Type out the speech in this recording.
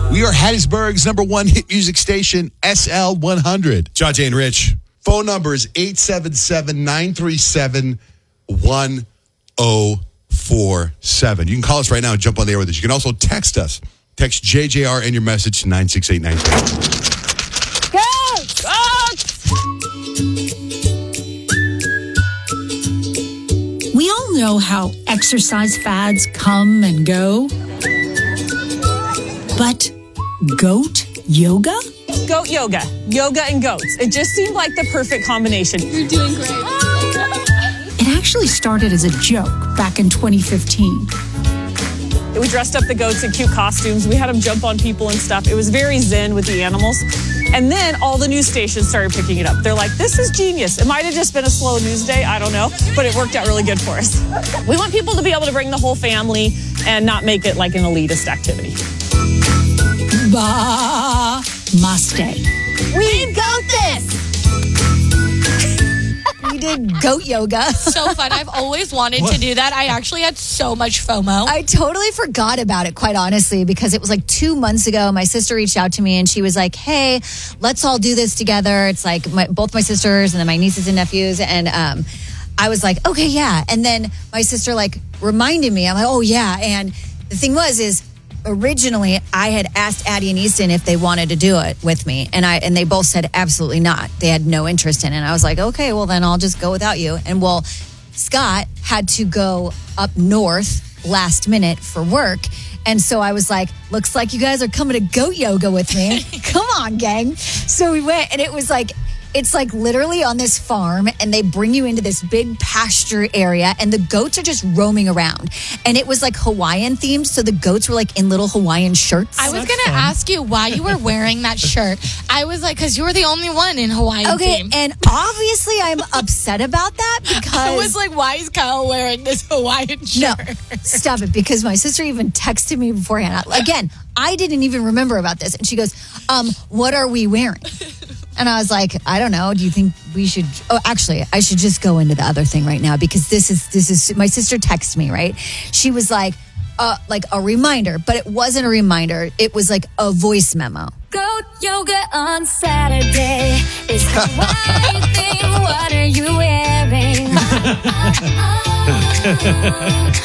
We are Hattiesburg's number one hit music station, SL100. John, Jay, and Rich. Phone number is 877-937-1047. You can call us right now and jump on the air with us. You can also text us. Text JJR and your message to 96893. Go! We all know how exercise fads come and go. But goat yoga? Goat yoga. Yoga and goats. It just seemed like the perfect combination. You're doing great. It actually started as a joke back in 2015. We dressed up the goats in cute costumes. We had them jump on people and stuff. It was very zen with the animals. And then all the news stations started picking it up. They're like, this is genius. It might have just been a slow news day. I don't know. But it worked out really good for us. We want people to be able to bring the whole family and not make it like an elitist activity. Bah, must stay. We goat this. We did goat yoga. So fun. I've always wanted to do that. I actually had so much FOMO. I totally forgot about it, quite honestly, because it was like 2 months ago. My sister reached out to me and she was like, hey, let's all do this together. It's like both my sisters and then my nieces and nephews. And I was like, okay, yeah. And then my sister like reminded me. I'm like, oh, yeah. And the thing is originally I had asked Addie and Easton if they wanted to do it with me. And they both said absolutely not. They had no interest in it. And I was like, okay, well, then I'll just go without you. And well, Scott had to go up north last minute for work. And so I was like, looks like you guys are coming to goat yoga with me. Come on, gang. So we went and it was like, it's like literally on this farm and they bring you into this big pasture area and the goats are just roaming around. And it was like Hawaiian themed. So the goats were like in little Hawaiian shirts. I was going to ask you why you were wearing that shirt. I was like, because you were the only one in Hawaiian theme. And obviously I'm upset about that because I was like, why is Kyle wearing this Hawaiian shirt? No, stop it. Because my sister even texted me beforehand. Again, I didn't even remember about this. And she goes, what are we wearing? And I was like, I don't know. Do you think we should? Oh, actually, I should just go into the other thing right now because this is my sister texted me, right? She was like a reminder, but it wasn't a reminder. It was like a voice memo. Goat yoga on Saturday. It's Hawaii thing. What are you wearing?